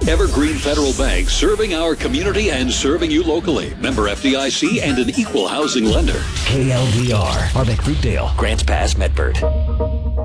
Evergreen Federal Bank, serving our community and serving you locally. Member FDIC and an equal housing lender. KLDR, Harbeck Fruitdale, Grants Pass, Medford.